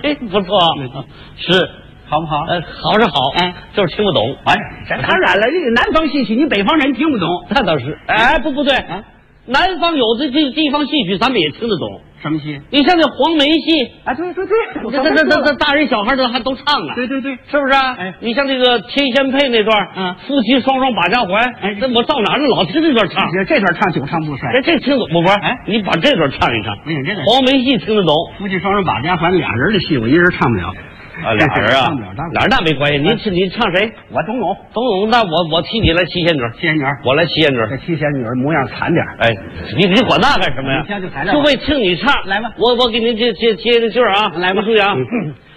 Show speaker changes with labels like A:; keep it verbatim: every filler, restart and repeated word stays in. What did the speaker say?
A: 嘿，不错，是
B: 好不好？
A: 呃，好是好，
B: 哎，
A: 就是听不懂。
B: 哎，这当然了，这个南方戏曲，你北方人听不懂，
A: 那倒是。哎，不不对，
B: 啊，
A: 南方有的地地方戏曲，咱们也听得懂。
B: 什么戏？
A: 你像那黄梅戏
B: 啊，对对对，
A: 这这这这这大人小孩都还都唱啊。
B: 对对对，
A: 是不是啊？
B: 哎，
A: 你像这个天仙配那段，
B: 嗯，
A: 夫妻双双把家还，
B: 哎，
A: 这我到哪儿都老听这段唱。
B: 这这段唱久唱不衰。
A: 这这听懂不？不是，
B: 哎，
A: 你把这段唱一唱。
B: 哎呀，这个
A: 黄梅戏听得懂。
B: 夫妻双人把家还，俩人的戏我一人唱不了。
A: 啊，俩人啊，
B: 唱不了，
A: 哪儿那没关系。你你唱谁？
B: 我董永，
A: 董永，那我我替你来七仙女。
B: 七仙女，
A: 我来七仙女。
B: 这七仙女模样惨点。
A: 哎，你你管那干什么呀？
B: 你听就材料，
A: 就为听你唱。
B: 来吧，
A: 我我给您接接接个句儿啊，
B: 来吧，
A: 注意啊。